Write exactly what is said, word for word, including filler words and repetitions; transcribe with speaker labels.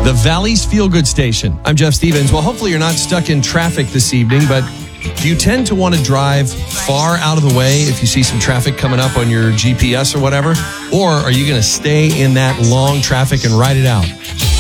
Speaker 1: The Valley's Feel Good Station. I'm Jeff Stevens. Well, hopefully you're not stuck in traffic this evening, but do you tend to want to drive far out of the way if you see some traffic coming up on your G P S or whatever? Or are you going to stay in that long traffic and ride it out?